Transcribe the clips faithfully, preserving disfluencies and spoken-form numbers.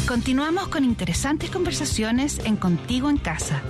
Continuamos con interesantes conversaciones en Contigo en Casa.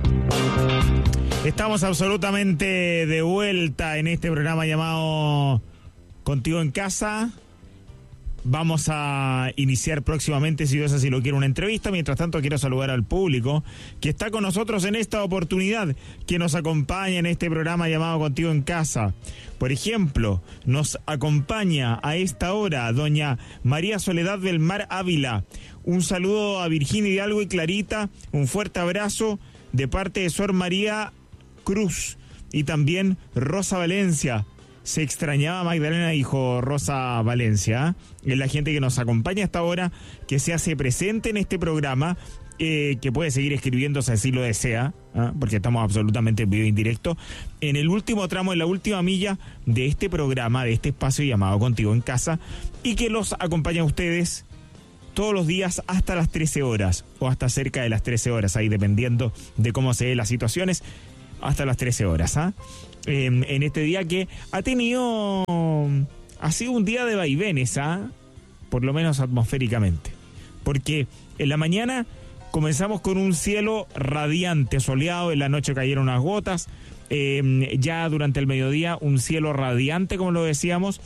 Estamos absolutamente de vuelta en este programa llamado Contigo en Casa. Vamos a iniciar próximamente, si Dios así lo quiere, una entrevista. Mientras tanto, quiero saludar al público que está con nosotros en esta oportunidad, que nos acompaña en este programa llamado Contigo en Casa. Por ejemplo, nos acompaña a esta hora doña María Soledad del Mar Ávila. Un saludo a Virginia Hidalgo y Clarita, un fuerte abrazo de parte de Sor María Cruz y también Rosa Valencia. Se extrañaba Magdalena, dijo Rosa Valencia. Es la gente que nos acompaña a esta hora, que se hace presente en este programa, eh, que puede seguir escribiéndose si lo desea, ¿eh? Porque estamos absolutamente en vivo e indirecto, en el último tramo, en la última milla de este programa, de este espacio llamado Contigo en Casa, y que los acompaña a ustedes todos los días hasta las trece horas, o hasta cerca de las trece horas, ahí dependiendo de cómo se den las situaciones, hasta las trece horas, ¿ah? ¿eh? En, en este día que ha tenido, ha sido un día de vaivenes, ¿ah? Por lo menos atmosféricamente, porque en la mañana comenzamos con un cielo radiante, soleado, en la noche cayeron unas gotas, eh, ya durante el mediodía un cielo radiante, como lo decíamos,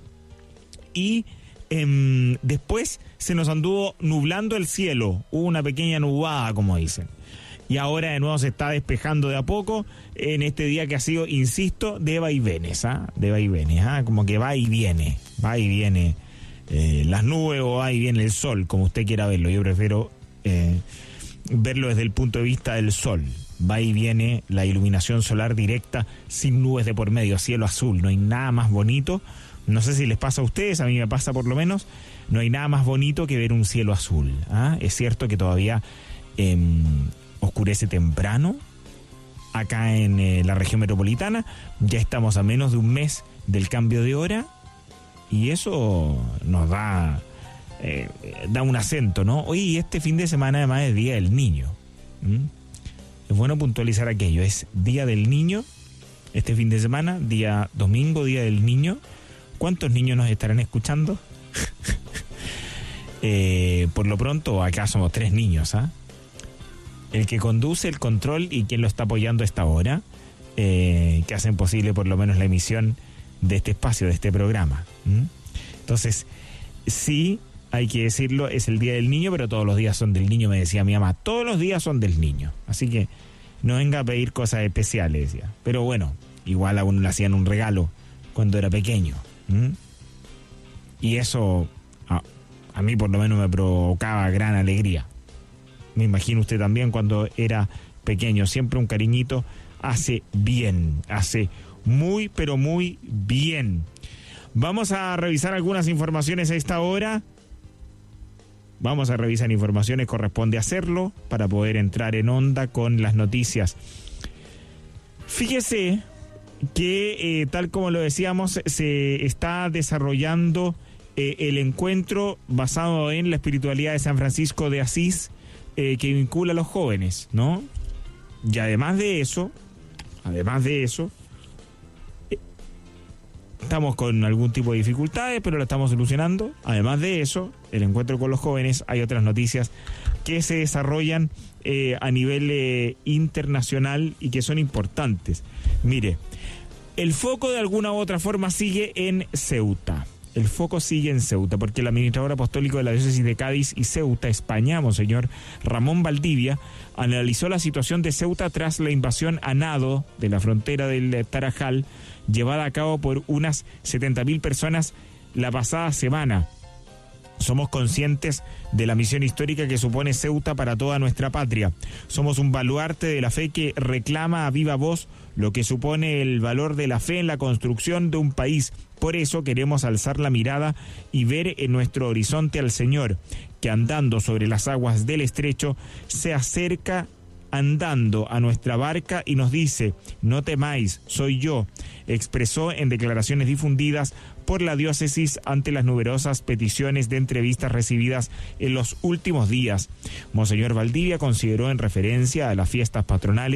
y eh, después se nos anduvo nublando el cielo, hubo una pequeña nubada, como dicen. Y ahora de nuevo se está despejando de a poco en este día que ha sido, insisto, de vaivenes, ¿ah? De vaivenes, ¿ah? Como que va y viene, va y viene eh, las nubes o va y viene el sol, como usted quiera verlo. Yo prefiero eh, verlo desde el punto de vista del sol. Va y viene la iluminación solar directa, sin nubes de por medio, cielo azul. No hay nada más bonito. No sé si les pasa a ustedes, a mí me pasa por lo menos. No hay nada más bonito que ver un cielo azul, ¿ah? Es cierto que todavía Eh, oscurece temprano acá en eh, la región metropolitana, ya estamos a menos de un mes del cambio de hora y eso nos da eh, da un acento, ¿no? Hoy este fin de semana además es Día del Niño. ¿Mm? Es bueno puntualizar aquello, es Día del Niño este fin de semana, día domingo, Día del Niño. ¿Cuántos niños nos estarán escuchando? eh, por lo pronto acá somos tres niños, ¿ah? ¿eh? El que conduce el control y quien lo está apoyando a esta hora, eh, que hacen posible por lo menos la emisión de este espacio, de este programa. ¿Mm? Entonces, sí, hay que decirlo, es el Día del Niño, pero todos los días son del niño, me decía mi mamá. Todos los días son del niño. Así que no venga a pedir cosas especiales, decía. Pero bueno, igual a uno le hacían un regalo cuando era pequeño. ¿Mm? Y eso a, a mí por lo menos me provocaba gran alegría. Me imagino usted también cuando era pequeño. Siempre un cariñito hace bien, hace muy, pero muy bien. Vamos a revisar algunas informaciones a esta hora. Vamos a revisar informaciones, corresponde hacerlo para poder entrar en onda con las noticias. Fíjese que, eh, tal como lo decíamos, se está desarrollando eh, el encuentro basado en la espiritualidad de San Francisco de Asís, Eh, que vincula a los jóvenes, ¿no? Y además de eso, además de eso, eh, estamos con algún tipo de dificultades, pero lo estamos solucionando. Además de eso, el encuentro con los jóvenes, hay otras noticias que se desarrollan eh, a nivel eh, internacional y que son importantes. Mire, el foco de alguna u otra forma sigue en Ceuta. El foco sigue en Ceuta, porque el administrador apostólico de la diócesis de Cádiz y Ceuta, España, Monseñor Ramón Valdivia, analizó la situación de Ceuta tras la invasión a nado de la frontera del Tarajal, llevada a cabo por unas setenta mil personas la pasada semana. Somos conscientes de la misión histórica que supone Ceuta para toda nuestra patria. Somos un baluarte de la fe que reclama a viva voz lo que supone el valor de la fe en la construcción de un país. Por eso queremos alzar la mirada y ver en nuestro horizonte al Señor, que andando sobre las aguas del estrecho se acerca andando a nuestra barca y nos dice: no temáis, soy yo, expresó en declaraciones difundidas por la diócesis ante las numerosas peticiones de entrevistas recibidas en los últimos días. Monseñor Valdivia consideró, en referencia a las fiestas patronales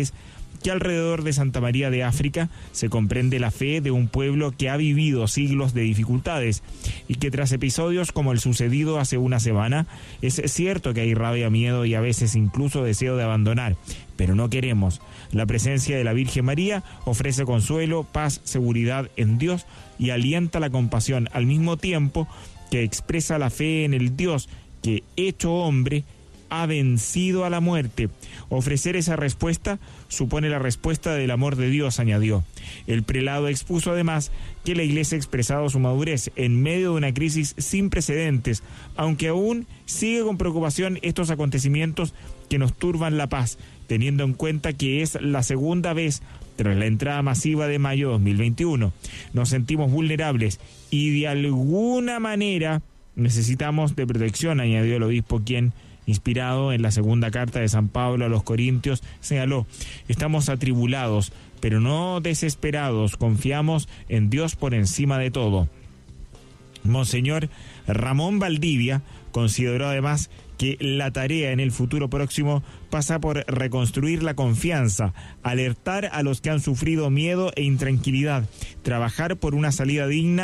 que alrededor de Santa María de África se comprende la fe de un pueblo que ha vivido siglos de dificultades y que tras episodios como el sucedido hace una semana, es cierto que hay rabia, miedo y a veces incluso deseo de abandonar, pero no queremos. La presencia de la Virgen María ofrece consuelo, paz, seguridad en Dios y alienta la compasión al mismo tiempo que expresa la fe en el Dios que, hecho hombre, ha vencido a la muerte. Ofrecer esa respuesta supone la respuesta del amor de Dios, añadió. El prelado expuso además que la Iglesia ha expresado su madurez en medio de una crisis sin precedentes, aunque aún sigue con preocupación estos acontecimientos que nos turban la paz, teniendo en cuenta que es la segunda vez tras la entrada masiva de mayo dos mil veintiuno. Nos sentimos vulnerables y de alguna manera necesitamos de protección, añadió el obispo, quien, inspirado en la segunda carta de San Pablo a los Corintios, señaló: estamos atribulados, pero no desesperados, confiamos en Dios por encima de todo. Monseñor Ramón Valdivia consideró además que la tarea en el futuro próximo pasa por reconstruir la confianza, alertar a los que han sufrido miedo e intranquilidad, trabajar por una salida digna